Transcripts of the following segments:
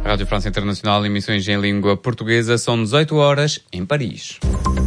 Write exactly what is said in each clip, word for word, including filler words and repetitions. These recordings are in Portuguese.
Rádio França Internacional, emissões em língua portuguesa, são dezoito horas em Paris.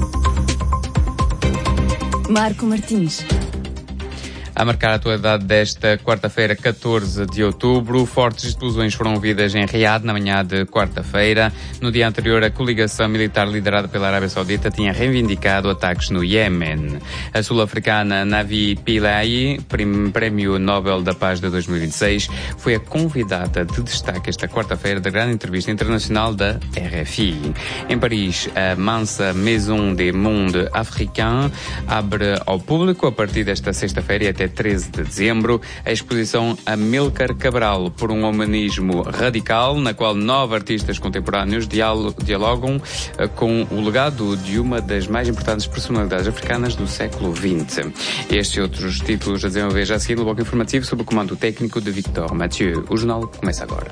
Marco Martins. A marcar a atualidade desta quarta-feira, catorze de outubro, fortes explosões foram ouvidas em Riad na manhã de quarta-feira. No dia anterior, a coligação militar liderada pela Arábia Saudita tinha reivindicado ataques no Iémen. A sul-africana Navi Pillay, Prémio Nobel da Paz de dois mil e vinte e seis, foi a convidada de destaque esta quarta-feira da grande entrevista internacional da R F I. Em Paris, a Mansa Maison des Mondes Africains abre ao público a partir desta sexta-feira e até treze de dezembro, a exposição Amílcar Cabral, por um humanismo radical, na qual nove artistas contemporâneos dialogam uh, com o legado de uma das mais importantes personalidades africanas do século vinte. Estes e outros títulos a desenvolver já a seguir no bloco informativo sob o comando técnico de Victor Mathieu. O jornal começa agora.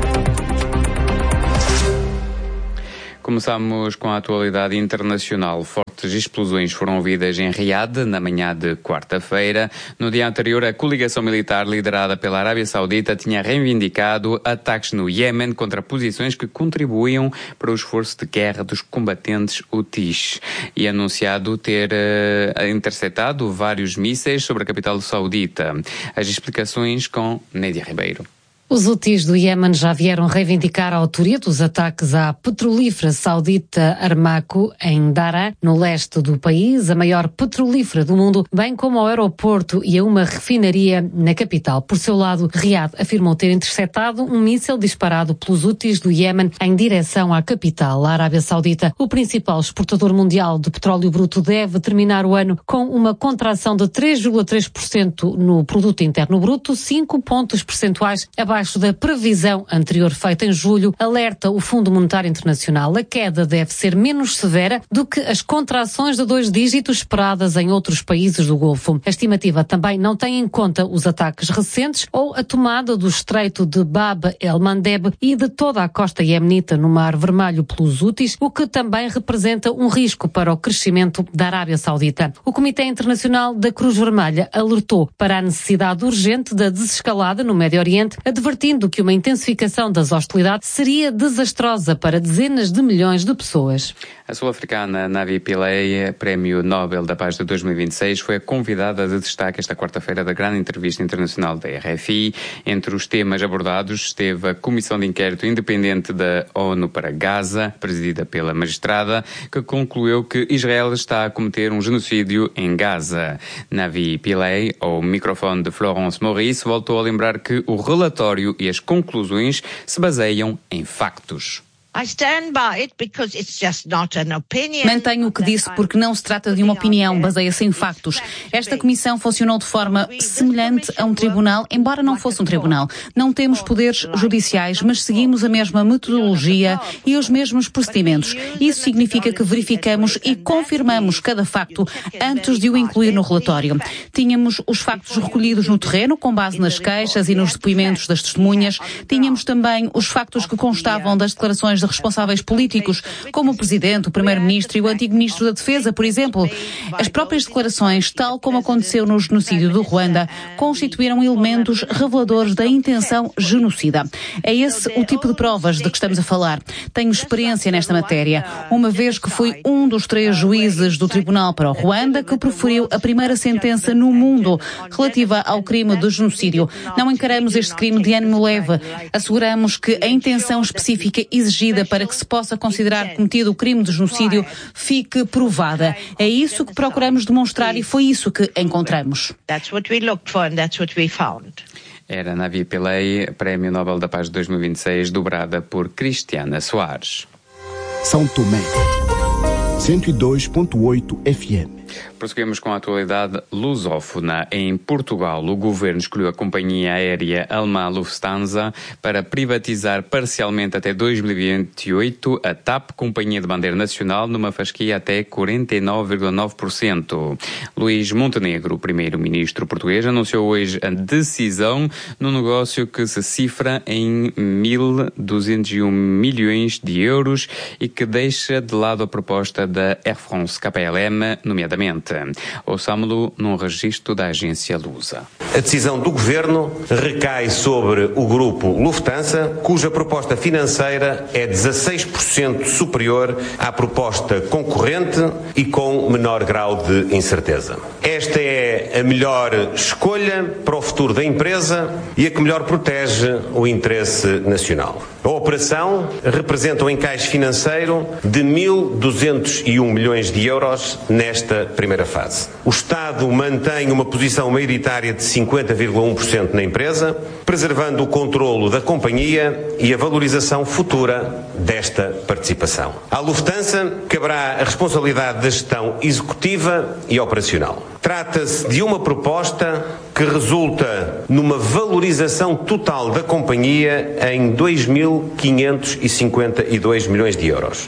Começamos com a atualidade internacional. Fortes explosões foram ouvidas em Riad na manhã de quarta-feira. No dia anterior, a coligação militar liderada pela Arábia Saudita tinha reivindicado ataques no Iémen contra posições que contribuíam para o esforço de guerra dos combatentes Houthis e anunciado ter uh, interceptado vários mísseis sobre a capital saudita. As explicações com Nédia Ribeiro. Os Houthis do Iémen já vieram reivindicar a autoria dos ataques à petrolífera saudita Aramco em Daraa, no leste do país, a maior petrolífera do mundo, bem como ao aeroporto e a uma refinaria na capital. Por seu lado, Riad afirmou ter interceptado um míssil disparado pelos Houthis do Iémen em direção à capital, a Arábia Saudita. O principal exportador mundial de petróleo bruto deve terminar o ano com uma contração de três vírgula três por cento no produto interno bruto, cinco pontos percentuais abaixo da previsão anterior feita em julho, alerta o Fundo Monetário Internacional. A queda deve ser menos severa do que as contrações de dois dígitos esperadas em outros países do Golfo. A estimativa também não tem em conta os ataques recentes ou a tomada do estreito de Bab el-Mandeb e de toda a costa iemenita no Mar Vermelho pelos Houthis, o que também representa um risco para o crescimento da Arábia Saudita. O Comitê Internacional da Cruz Vermelha alertou para a necessidade urgente da desescalada no Médio Oriente, advertindo que uma intensificação das hostilidades seria desastrosa para dezenas de milhões de pessoas. A sul-africana Navi Pillay, Prémio Nobel da Paz de dois mil e vinte e seis, foi a convidada de destaque esta quarta-feira da grande entrevista internacional da R F I. Entre os temas abordados esteve a Comissão de Inquérito Independente da ONU para Gaza, presidida pela magistrada, que concluiu que Israel está a cometer um genocídio em Gaza. Navi Pillay, ao microfone de Florence Maurice, voltou a lembrar que o relatório e as conclusões se baseiam em factos. Mantenho o que disse porque não se trata de uma opinião, baseia-se em factos. Esta comissão funcionou de forma semelhante a um tribunal, embora não fosse um tribunal. Não temos poderes judiciais, mas seguimos a mesma metodologia e os mesmos procedimentos. Isso significa que verificamos e confirmamos cada facto antes de o incluir no relatório. Tínhamos os factos recolhidos no terreno, com base nas queixas e nos depoimentos das testemunhas. Tínhamos também os factos que constavam das declarações de responsáveis políticos, como o Presidente, o Primeiro-Ministro e o antigo Ministro da Defesa, por exemplo. As próprias declarações, tal como aconteceu no genocídio do Ruanda, constituíram elementos reveladores da intenção genocida. É esse o tipo de provas de que estamos a falar. Tenho experiência nesta matéria, uma vez que fui um dos três juízes do Tribunal para o Ruanda que proferiu a primeira sentença no mundo relativa ao crime de genocídio. Não encaramos este crime de ânimo leve. Asseguramos que a intenção específica exigida para que se possa considerar cometido o crime de genocídio fique provada. É isso que procuramos demonstrar e foi isso que encontramos. Era Navi Pillay, Prémio Nobel da Paz de dois mil e vinte e seis, dobrada por Cristiana Soares. São Tomé, cento e dois ponto oito F M. Prosseguimos com a atualidade lusófona. Em Portugal, o governo escolheu a companhia aérea alemã Lufthansa para privatizar parcialmente até dois mil e vinte e oito a TAP, companhia de bandeira nacional, numa fasquia até quarenta e nove vírgula nove por cento. Luís Montenegro, o primeiro-ministro português, anunciou hoje a decisão no negócio que se cifra em mil duzentos e um milhões de euros e que deixa de lado a proposta da Air France K L M, nomeadamente rapidamente. Ouçamo-lo num registro da agência Lusa. A decisão do Governo recai sobre o grupo Lufthansa, cuja proposta financeira é dezasseis por cento superior à proposta concorrente e com menor grau de incerteza. Esta é a melhor escolha para o futuro da empresa e a que melhor protege o interesse nacional. A operação representa um encaixe financeiro de mil duzentos e um milhões de euros nesta primeira fase. O Estado mantém uma posição maioritária de cinquenta vírgula um por cento na empresa, preservando o controlo da companhia e a valorização futura desta participação. À Lufthansa caberá a responsabilidade da gestão executiva e operacional. Trata-se de uma proposta que resulta numa valorização total da companhia em dois mil quinhentos e cinquenta e dois milhões de euros.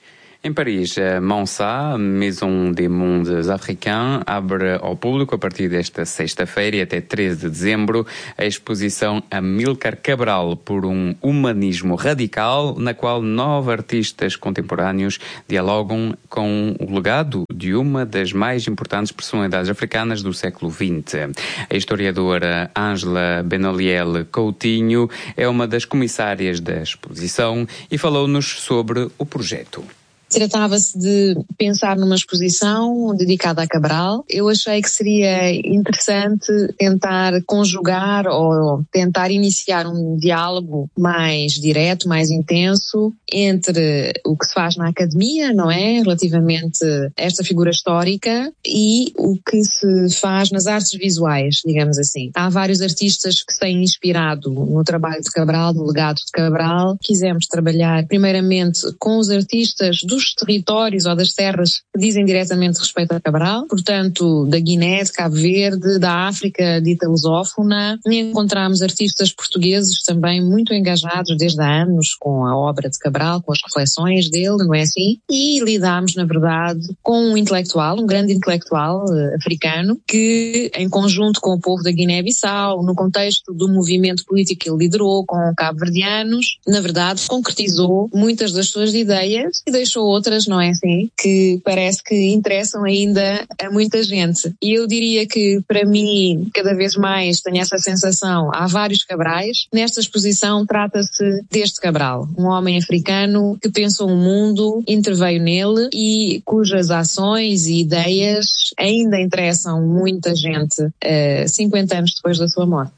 Em Paris, a Monsa, Maison des Mondes Africains, abre ao público a partir desta sexta-feira e até treze de dezembro a exposição Amílcar Cabral por um humanismo radical, na qual nove artistas contemporâneos dialogam com o legado de uma das mais importantes personalidades africanas do século vinte. A historiadora Ângela Benoliel Coutinho é uma das comissárias da exposição e falou-nos sobre o projeto. Tratava-se de pensar numa exposição dedicada a Cabral. Eu achei que seria interessante tentar conjugar ou tentar iniciar um diálogo mais direto, mais intenso entre o que se faz na academia, não é? Relativamente a esta figura histórica e o que se faz nas artes visuais, digamos assim. Há vários artistas que se têm inspirado no trabalho de Cabral, no legado de Cabral. Quisemos trabalhar primeiramente com os artistas do dos territórios ou das terras que dizem diretamente respeito a Cabral, portanto, da Guiné, de Cabo Verde, da África dita lusófona. Encontramos artistas portugueses também muito engajados desde há anos com a obra de Cabral, com as reflexões dele, não é assim? E lidámos, na verdade, com um intelectual, um grande intelectual uh, africano, que, em conjunto com o povo da Guiné-Bissau, no contexto do movimento político que ele liderou com cabo-verdianos, na verdade, concretizou muitas das suas ideias e deixou outras, não é assim, que parece que interessam ainda a muita gente. E eu diria que, para mim, cada vez mais tenho essa sensação, há vários Cabrais. Nesta exposição trata-se deste Cabral, um homem africano que pensou o mundo, interveio nele e cujas ações e ideias ainda interessam muita gente uh, cinquenta anos depois da sua morte.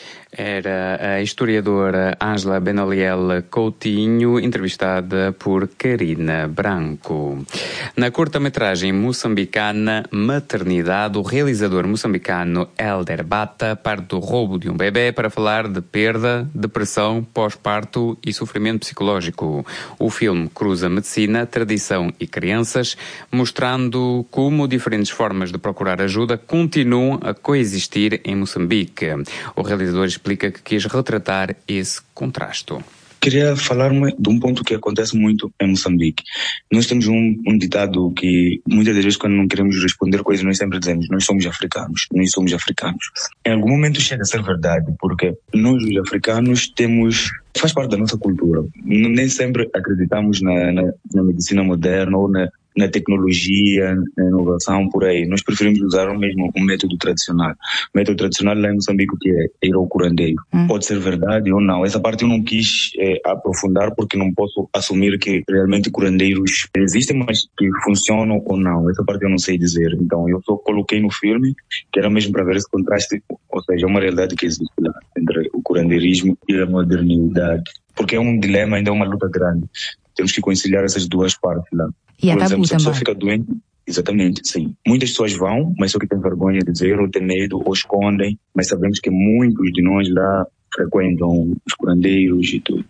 Era a historiadora Ângela Benoliel Coutinho, entrevistada por Karina Branco. Na curta-metragem moçambicana Maternidade, o realizador moçambicano Helder Bata parte do roubo de um bebê para falar de perda, depressão, pós-parto e sofrimento psicológico. O filme cruza medicina, tradição e crianças, mostrando como diferentes formas de procurar ajuda continuam a coexistir em Moçambique. O realizador explica que quis retratar esse contraste. Queria falar-me de um ponto que acontece muito em Moçambique. Nós temos um, um ditado que muitas das vezes, quando não queremos responder coisas, nós sempre dizemos: nós somos africanos, nós somos africanos. Em algum momento chega a ser verdade, porque nós, os africanos, temos... faz parte da nossa cultura. Nem sempre acreditamos na, na, na medicina moderna ou na, na tecnologia, na inovação, por aí. Nós preferimos usar o mesmo um método tradicional. O método tradicional lá em Moçambique, que é ir ao curandeiro. Hum. Pode ser verdade ou não. Essa parte eu não quis é, aprofundar, porque não posso assumir que realmente curandeiros existem, mas que funcionam ou não. Essa parte eu não sei dizer. Então eu só coloquei no filme, que era mesmo para ver esse contraste, ou seja, uma realidade que existe lá entre o curandeirismo e a modernidade. Porque é um dilema, ainda é uma luta grande. Temos que conciliar essas duas partes lá. E Por é exemplo, tabu se a pessoa também. fica doente, exatamente, sim. Muitas pessoas vão, mas só que têm vergonha de dizer, ou têm medo, ou escondem. Mas sabemos que muitos de nós lá frequentam os curandeiros e tudo.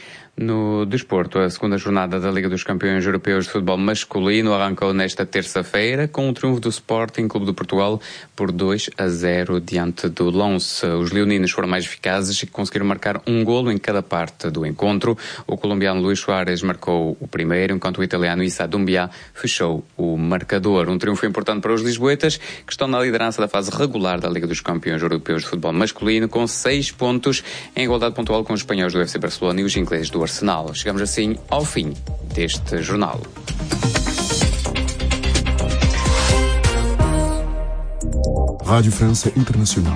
No desporto, a segunda jornada da Liga dos Campeões Europeus de Futebol Masculino arrancou nesta terça-feira com o triunfo do Sporting Clube de Portugal por dois a zero diante do Lens. Os leoninos foram mais eficazes e conseguiram marcar um golo em cada parte do encontro. O colombiano Luís Soares marcou o primeiro, enquanto o italiano Issa Doumbia fechou o marcador. Um triunfo importante para os lisboetas, que estão na liderança da fase regular da Liga dos Campeões Europeus de Futebol Masculino, com seis pontos, em igualdade pontual com os espanhóis do F C Barcelona e os ingleses do Arsenal. Chegamos assim ao fim deste jornal. Rádio França Internacional.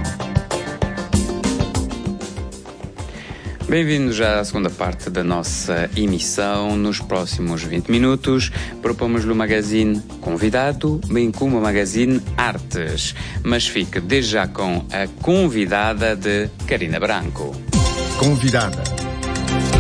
Bem-vindos já à segunda parte da nossa emissão. Nos próximos vinte minutos propomos-lhe o magazine Convidado, bem como o magazine Artes. Mas fique desde já com a convidada de Carina Branco. Convidada.